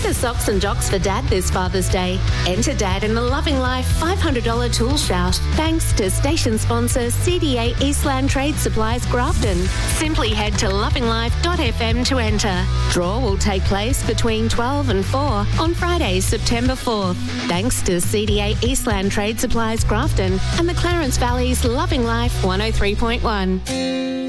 Enter Socks and Jocks for Dad this Father's Day. Enter Dad in the Loving Life $500 tool shout, thanks to station sponsor CDA Eastland Trade Supplies Grafton. Simply head to lovinglife.fm to enter. Draw will take place between 12 and 4 on Friday, September 4th. Thanks to CDA Eastland Trade Supplies Grafton and the Clarence Valley's Loving Life 103.1.